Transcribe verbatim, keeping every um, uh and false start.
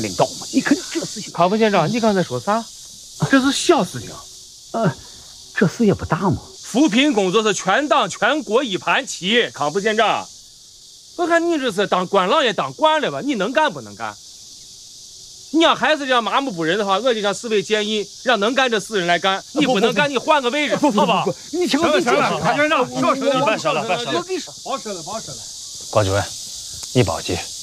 领导嘛，你看这事情。 康副县长，你刚才说啥？这是小事情。 呃，这事也不大嘛。 扶贫工作是全党全国一盘棋，康副县长。我看你这是当官老爷当惯了吧？你能干不能干？你要还是这样麻木不仁的话，我就向市委建议，让能干这四人来干。你不能干，你换个位置，好吧？ 你听我行了，康县长，少说了， 别说了，别说了， 好说了，不好说了。 郭主任，你别急，